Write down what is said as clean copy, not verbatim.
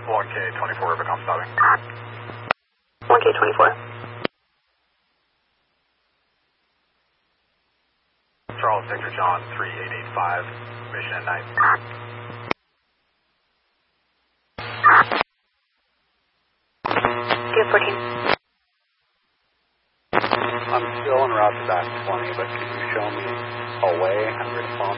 1K24 Rubicon stopping. 1K24. Charles Victor John 3885, mission at night. Do 14. I'm still en route to back 20, but can you show me a way? I'm ready to phone.